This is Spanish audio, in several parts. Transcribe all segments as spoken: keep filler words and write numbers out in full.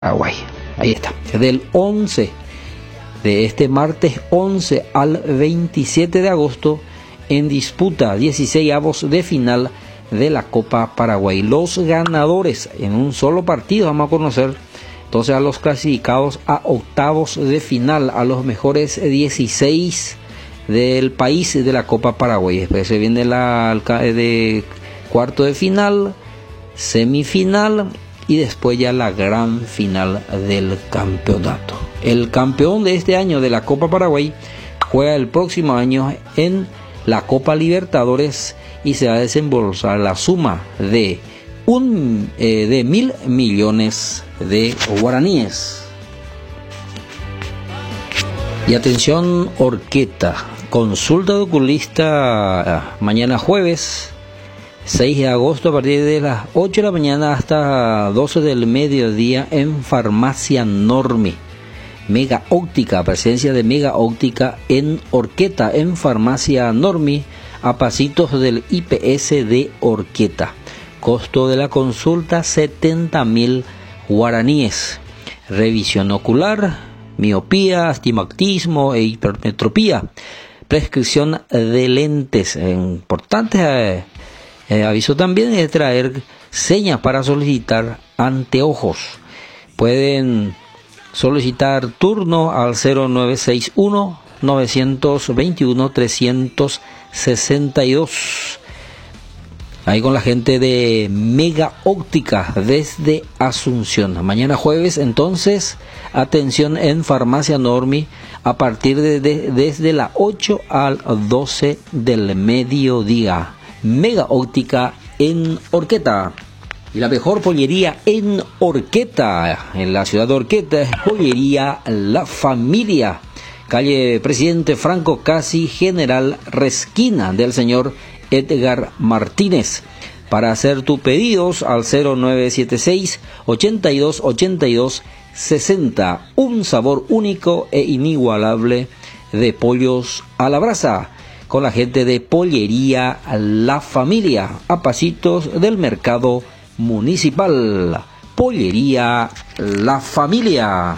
Paraguay. Ahí está. Del once de este martes once al veintisiete de agosto en disputa dieciseisavos de final de la Copa Paraguay. Los ganadores en un solo partido vamos a conocer entonces a los clasificados a octavos de final, a los mejores dieciséis del país de la Copa Paraguay. Después se viene la de cuarto de final, semifinal y después ya la gran final del campeonato. El campeón de este año de la Copa Paraguay juega el próximo año en la Copa Libertadores y se va a desembolsar la suma de un eh, de mil millones de guaraníes. Y atención, Orqueta, consulta de oculista mañana jueves seis de agosto a partir de las ocho de la mañana hasta doce del mediodía en Farmacia Normi. Mega Óptica, presencia de Mega Óptica en Orqueta, en Farmacia Normi, a pasitos del I P S de Orqueta. Costo de la consulta setenta mil guaraníes. Revisión ocular, miopía, astigmatismo e hipermetropía. Prescripción de lentes. Importante eh, eh, aviso también es traer señas para solicitar anteojos. Pueden solicitar turno al cero nueve seis uno, nueve dos uno, tres seis dos. Ahí con la gente de Mega Óptica desde Asunción. Mañana jueves, entonces, atención en Farmacia Normi a partir de, de desde las ocho al doce del mediodía. Mega Óptica en Orqueta. Y la mejor pollería en Orqueta, en la ciudad de Orqueta, es Pollería La Familia. Calle Presidente Franco Casi, General Resquina, del señor Edgar Martínez. Para hacer tus pedidos al cero nueve siete seis, ochenta y dos, ochenta y dos, sesenta. Un sabor único e inigualable de pollos a la brasa. Con la gente de Pollería La Familia, a pasitos del mercado municipal. Pollería La Familia.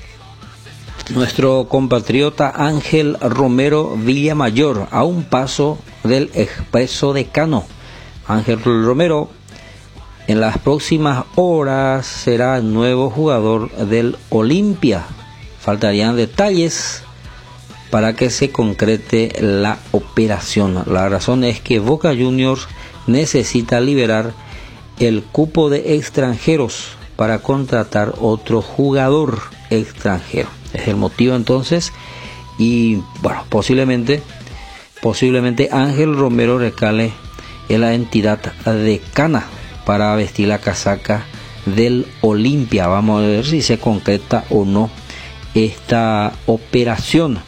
Nuestro compatriota Ángel Romero Villamayor, a un paso del Expreso de Cano. Ángel Romero en las próximas horas será nuevo jugador del Olimpia. Faltarían detalles para que se concrete la operación. La razón es que Boca Juniors necesita liberar el cupo de extranjeros para contratar otro jugador extranjero. Es el motivo entonces, y bueno, posiblemente posiblemente Ángel Romero recale en la entidad de Cana para vestir la casaca del Olimpia. Vamos a ver si se concreta o no esta operación.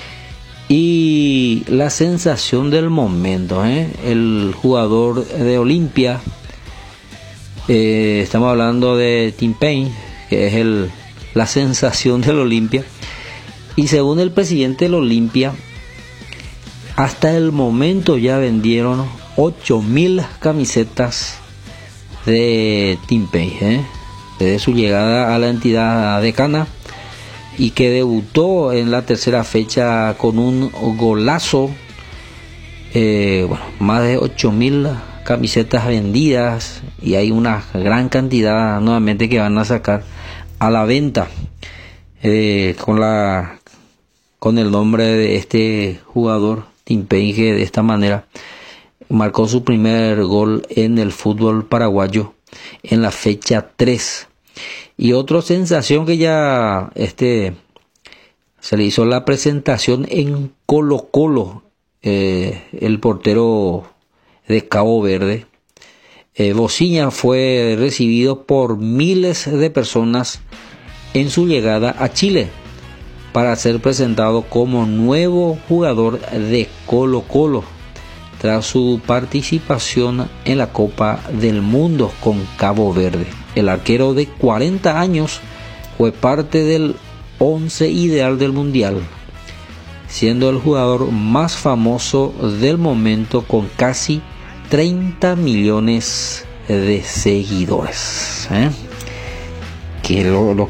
Y la sensación del momento, ¿eh? El jugador de Olimpia, eh, estamos hablando de Tim Payne, que es el la sensación del Olimpia, y según el presidente del Olimpia, hasta el momento ya vendieron ocho mil camisetas de Tim Payne, ¿eh? Desde su llegada a la entidad de Cana, y que debutó en la tercera fecha con un golazo. Eh, bueno, más de ocho mil camisetas vendidas, y hay una gran cantidad nuevamente que van a sacar a la venta, eh, con la con el nombre de este jugador Tim Payne, que de esta manera marcó su primer gol en el fútbol paraguayo en la fecha tres. Y otra sensación que ya este se le hizo la presentación en Colo Colo, eh, el portero de Cabo Verde, eh, Bociña, fue recibido por miles de personas en su llegada a Chile para ser presentado como nuevo jugador de Colo Colo tras su participación en la Copa del Mundo con Cabo Verde. El arquero de cuarenta años fue parte del once ideal del Mundial, siendo el jugador más famoso del momento con casi treinta millones de seguidores, ¿eh? que lo, lo